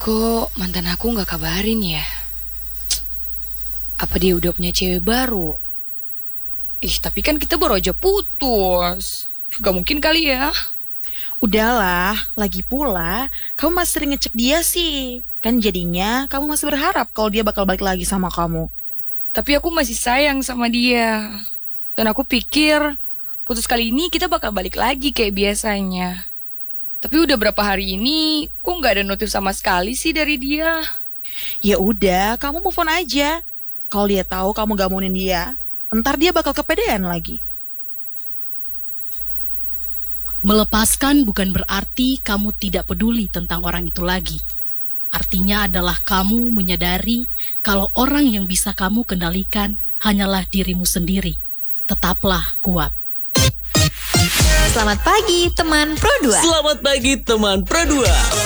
Kok mantan aku nggak kabarin ya? Apa dia udah punya cewek baru? Tapi kan kita baru aja putus. Gak mungkin kali ya. Udahlah, lagi pula kamu masih sering ngecek dia sih. Kan jadinya kamu masih berharap kalau dia bakal balik lagi sama kamu. Tapi aku masih sayang sama dia. Dan aku pikir putus kali ini kita bakal balik lagi kayak biasanya. Tapi udah berapa hari ini kok nggak ada notif sama sekali sih dari dia. Ya udah, kamu move on aja. Kalau dia tahu kamu gak mauin dia, ntar dia bakal kepedean lagi. Melepaskan bukan berarti kamu tidak peduli tentang orang itu lagi. Artinya adalah kamu menyadari kalau orang yang bisa kamu kendalikan hanyalah dirimu sendiri. Tetaplah kuat. Selamat pagi teman Pro 2. Selamat pagi teman Pro 2.